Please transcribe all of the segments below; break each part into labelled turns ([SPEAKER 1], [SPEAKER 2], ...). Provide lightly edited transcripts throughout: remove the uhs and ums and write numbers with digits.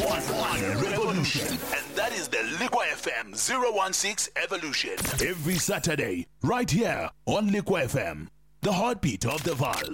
[SPEAKER 1] One revolution, and that is the Liqua FM 016 Evolution. Every Saturday, right here on Liqua FM, the heartbeat of the Val.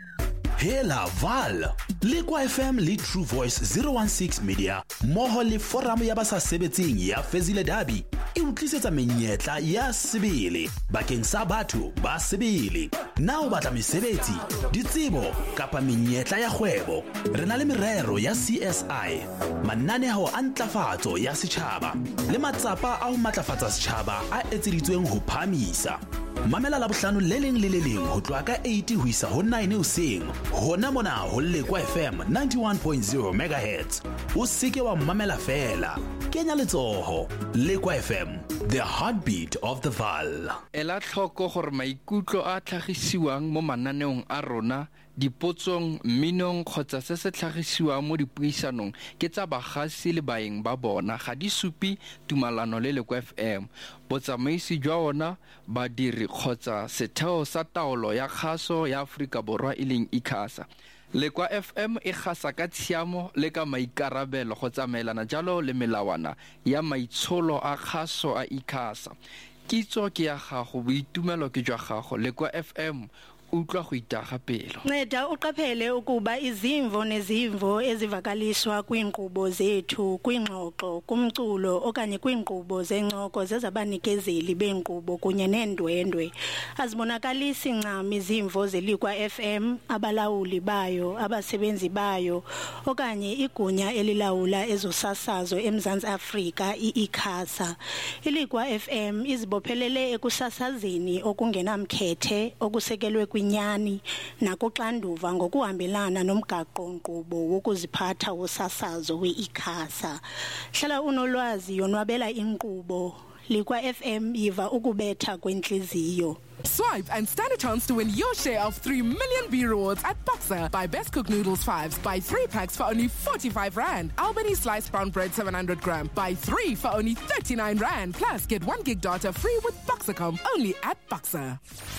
[SPEAKER 1] Hela Val, Liqua FM le True Voice 016 Media, moho le forum ya basa sebetsing ya Fezile Dabi, e utlwisetsa menyetla ya sebele bakeng sa batho ba sebele. Na o batla mesebetsi, ditsebo kapa menyetla ya kgwebo, re na le merero ya CSI, mananeo a ntlafatso ya setjhaba le matsapa a ho matlafatsa setjhaba a etseditsweng ho phamisa. Mamela la bohlano le leng le le leng ho tloha ka 80 ho isa ho 9 hoseng hona mona ho Liqua FM 91.0 MHz. O seke wa mamela fela, kenya letsoho. Liqua FM, the heartbeat of the Val.
[SPEAKER 2] Ela tlhoko gore maikutlo a tlhagisiwang mo mananeong a rona, dipotsong, minong kgotsa se se tlhagisiwang mo dipuisanong ke tsa bagasi le baeng ba bona ga di supi tumalano le Liqua FM. Botsamaisi jwa ona badiri kgotsa setheo sa taolo ya kgaso ya Afrika Borwa e leng ICASA. Liqua FM e gasa ka tshiamo le ka maikarabelo go tsamaelana jalo le melawana ya maitsholo a kgaso a ICASA. Kitso ke ya gago, boitumelo ke jwa gago. Liqua FM utlwa go itaga pelo.
[SPEAKER 3] Nceda uqaphele ukuba izimvo nezimvo ezivakaliswa kwiinkqubo zethu, kwingxoxo, kumculo okanye kwiinkqubo zencoko zezabanikezeli beenkqubo kunye neendwendwe azibonakalisi ncam izimvo zeLiqua FM, abalawuli bayo, abasebenzi bayo okanye igunya elilawula ezosasazo eMzantsi Afrika, iICASA. iLiqua FM izibophelele ekusasazeni okungenamkhethe okusekelwe nyani nakuxanduva ngokuhambelana nomgaqo-nkqubo wokuziphatha wosasazo we-ICASA. Hlala unolwazi, yonwabela inkqubo. Liqua FM yiva ukubetha kwenhliziyo.
[SPEAKER 4] Swipe and stand a chance to win your share of 3 million B rewards at Boxer. Buy Best Cook Noodles 5s. Buy 3 packs for only 45 Rand. Albany Sliced Brown Bread 700 gram. Buy 3 for only 39 Rand. Plus, get 1 gig data free with Boxercom. Only at Boxer.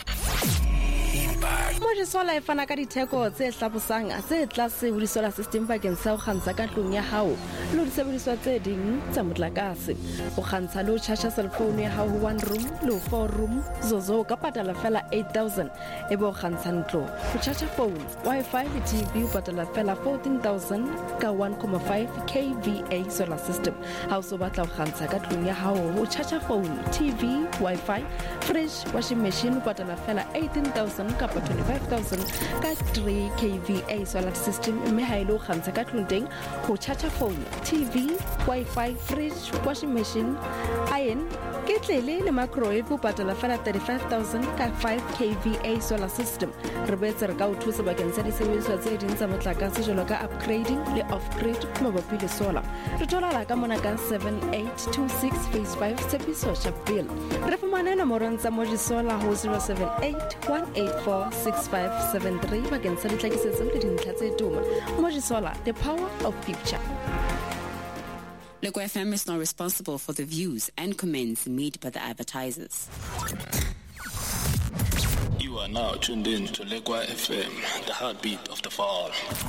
[SPEAKER 5] Mojisola e fana ka ditheko tse hlabosang tse tlase ho disolar system bakeng sa ho kgantsha ka tlung ya hao le ho disebediswa tse ding tsa motlakase. O kgantsha le ho charge cell phone ya hao 1 room le 4 room zozo ka patala fela 8,000 e bo kgantsha ntlo. Ho charge phone, Wi-Fi le TV o patala fela 14,000 ka 1.5 kVA solar system. Ha o so batla ho kgantsha ka tlung ya hao ho charge phone, TV, Wi-Fi, fridge, washing machine o patala fela 18,000 ka 25,000 ka 3 kVA solar system. Mme ha ile o kgantsha ka tlung teng ho charge phone, TV, Wi-Fi, fridge, washing machine, iron, ketlele le microwave o patala fela 35,000 ka 5 kVA solar system. Re boetse re ka o thusa bakeng sa disebediswa tse ding tsa motlakase jwalo ka upgrading le off-grid mabapi le solar. Re tholala ka mona ka 7826 phase 5 Tshepiso Sharpeville. Re fumane nomorong tsa Mojisola ho 078-184-6573 bakeng sa ditlhakisetso le dintlha tse tuma. Mojisola, the power of future.
[SPEAKER 6] Liqua FM is not responsible for the views and comments made by the advertisers.
[SPEAKER 7] You are now tuned in to Liqua FM, the heartbeat of the fall.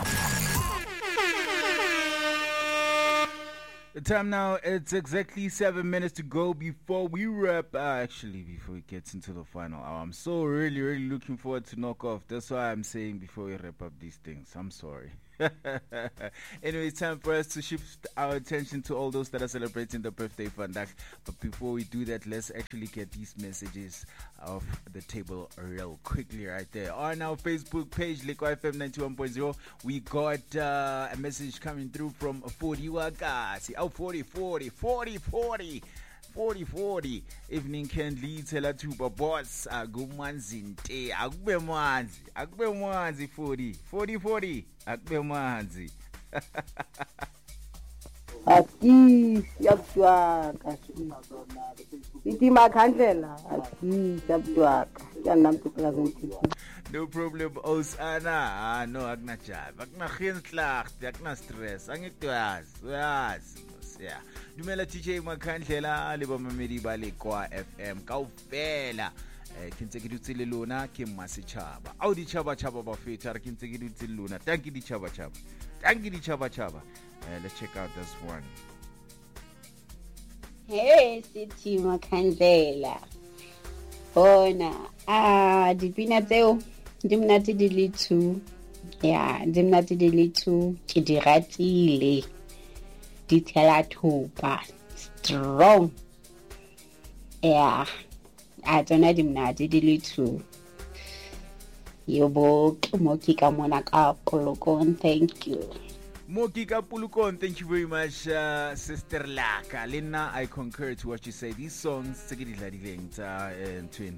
[SPEAKER 8] The time now, it's exactly 7 minutes to go before we wrap. Before it gets into the final hour. I'm so really looking forward to knock off. That's why I'm saying before we wrap up these things. I'm sorry. Anyway, it's time for us to shift our attention to all those that are celebrating the birthday Vandag. But before we do that, let's actually get these messages off the table real quickly right there. On our Facebook page, Liqua FM 91.0, we got a message coming through from 40 Wagasi. Oh, 40. Evening Kendly, tell tuba boss, Agumanzinte, Agbe Manzi, 40, Agbe Manzi.
[SPEAKER 9] Aki, Yaptuaka, Iti Makandela, Aki, Yaptuaka, Yanam to present.
[SPEAKER 8] No problem, Osana. No, Agna Chab, Agna Hinslacht, Agna stress, Angituas, yeah. Dumela TJ Makandela, Liba Mamedi Liqua FM, Kaufela. Kintse ke lona ke Masichaba. Au di chaba ba feta ke ntse ke lona. Tanki di chaba. Let's check out this one.
[SPEAKER 10] Hey, City Makandlela. Bona, dipina tseo di mnate di le 2. Yeah, di mnate di le 2. Ke di ratile. Di tshela thupa. Strong. Yeah. Tsona di mnate di le 2. Yobo Moki ka mona ka Polokon, thank you.
[SPEAKER 8] Moki ka Polokon, thank you very much, Sister Laka. Lena, I concur to what you say. These songs, twin,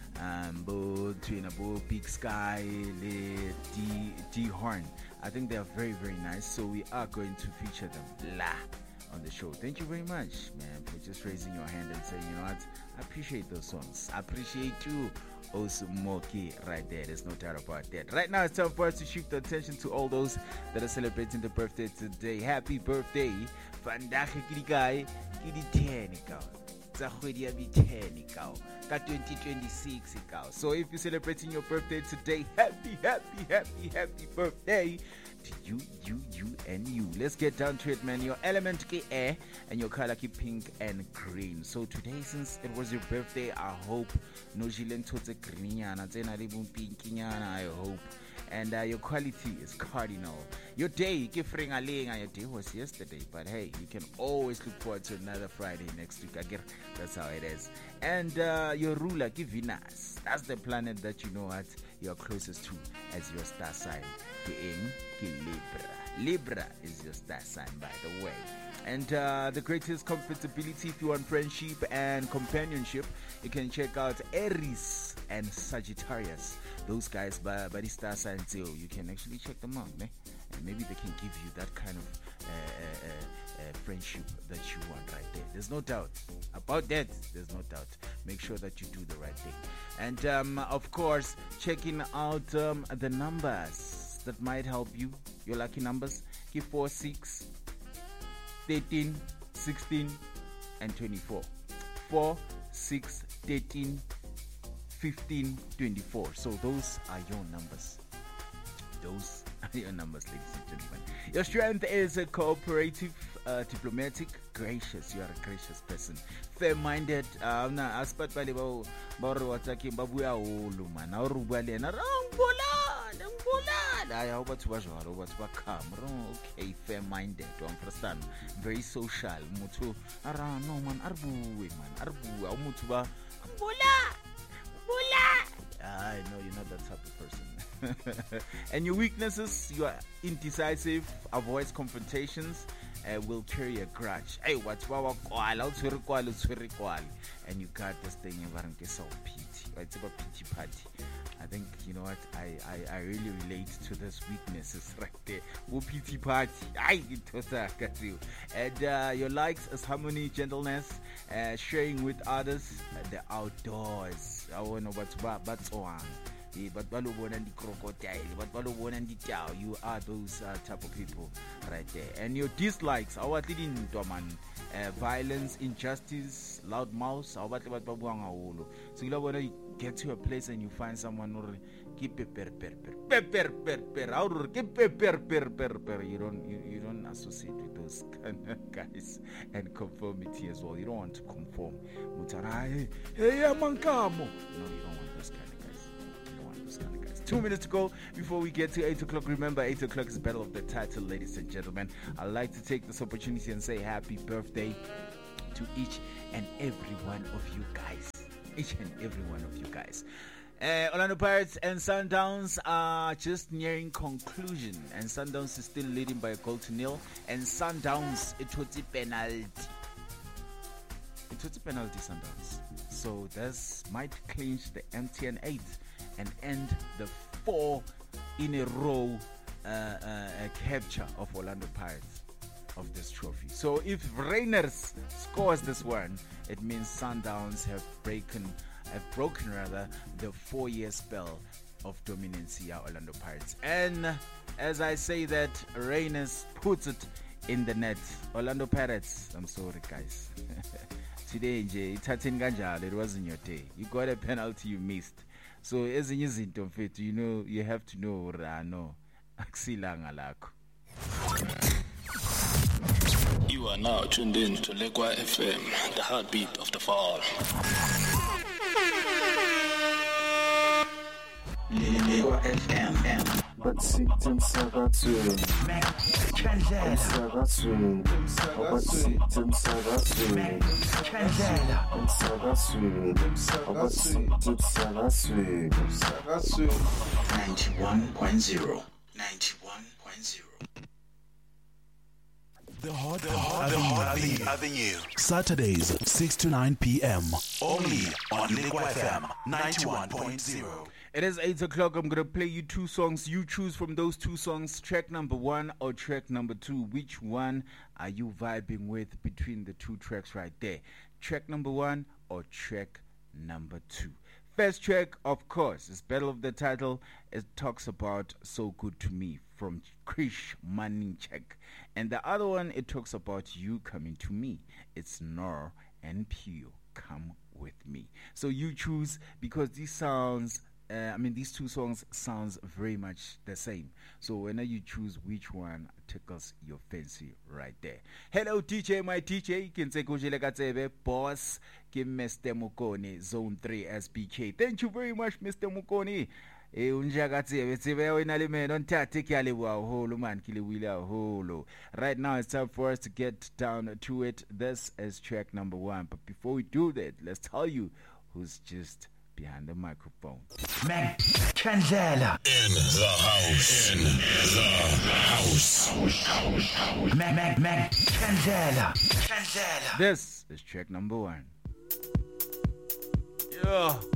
[SPEAKER 8] bo Big Sky, D Horn. I think they are very, very nice. So we are going to feature them on the show. Thank you very much, man, for just raising your hand and saying, you know what, I appreciate those songs. I appreciate you. Also Moki right there, there's no doubt about that. Right now it's time for us to shift the attention to all those that are celebrating the birthday today. Happy birthday Vandaag ki guy ki di 10 ikaw tsa kgwedi ya bi 10 ikaw ka 2026 ikaw. So if you're celebrating your birthday today, happy birthday to you and you. Let's get down to it, man. Your element ki air and your color ki pink and green. So today, since it was your birthday, I hope no jileng totse greenyana tsena le bumpinknyana, I hope. And your quality is cardinal. Your day, your day was yesterday, but hey, you can always look forward to another Friday next week. That's how it is. And your ruler, Venus. That's the planet that you know what you're closest to as your star sign. Libra is your star sign, by the way. And the greatest compatibility, if you want friendship and companionship, you can check out Aries and Sagittarius. Those guys by the star signs, you can actually check them out, man. And maybe they can give you that kind of friendship that you want right there. There's no doubt about that. There's no doubt. Make sure that you do the right thing. And of course, checking out the numbers that might help you. Your lucky numbers. Give 4, 6, 13, 16, and 24. 4, 6, 13, 15, 24. So those are your numbers. Those are your numbers, ladies and gentlemen. Your strength is a cooperative, diplomatic, gracious. You are a gracious person. Fair-minded. Aspat bali ba re wa tsake ba bua holo man. A re bua le ena ra ngbola. I hope batho ba jwalo, batho ba calm. Okay, fair-minded. You understand? Very social. Motho ara no man, a re bue man. A re bua o motho ba ngbola. I know you're not that type of person. And your weaknesses, you are indecisive, avoids confrontations, will carry a grudge. Hey, what's and you got this thing in so pity. It's about pity party. I think, you know what, I really relate to those weaknesses right there. Pity party. And your likes is harmony, gentleness, sharing with others, the outdoors. I want to know what's on. But crocodile, but you are those type of people right there. And your dislikes, violence, injustice, loud mouths. So you want to get to a place and you find someone who you don't associate with those kind of guys. And conformity as well. You don't want to conform. No, you don't want those kind of guys. 2 minutes to go before we get to 8 o'clock. Remember, 8 o'clock is Battle of the Title, ladies and gentlemen. I'd like to take this opportunity and say happy birthday to each and every one of you guys. Orlando Pirates and Sundowns are just nearing conclusion, and Sundowns is still leading by a goal to nil. And Sundowns, it was a penalty. Sundowns. So this might clinch the MTN 8 and end the 4 in a row capture of Orlando Pirates of this trophy. So if Rainers scores this one, it means Sundowns have broken the 4-year spell of dominance here at Orlando Pirates. And as I say that, Rainers puts it in the net. Orlando Pirates, I'm sorry guys. Today, it wasn't your day. You got a penalty you missed. So as in izinto mfethu, you know, you have to know rano akusilanga lakho.
[SPEAKER 7] You are now tuned in to Lekwa FM, the heartbeat of the fall.
[SPEAKER 1] Lekwa FM.
[SPEAKER 11] But sit-in sagatwe sagatwe but sit-in sagatwe but sit-in sagatwe
[SPEAKER 1] 91.0 The Heartbeat Avenue. Saturdays 6 to 9 p.m. Only on Lekwa FM 91.0.
[SPEAKER 8] It is 8 o'clock. I'm going to play you two songs. You choose from those two songs, track number 1 or track number 2. Which one are you vibing with between the two tracks right there? Track number 1 or track number 2? First track, of course, is Battle of the Title. It talks about So Good to Me from Krish Maninchek. And the other one, it talks about You Coming to Me. It's Nor and Pio, Come With Me. So you choose, because these two songs sounds very much the same. So whenever you choose which one tickles your fancy right there. Hello DJ, my DJ. You can say Kujile boss. Give Mr. Mukoni, Zone 3 SBK. Thank you very much, Mr. Mukoni. Right now it's time for us to get down to it. This is track number 1. But before we do that, let's tell you who's just behind the microphone.
[SPEAKER 1] Mac Chandela in the house. Mac Chandela.
[SPEAKER 8] This is track number 1. Yeah.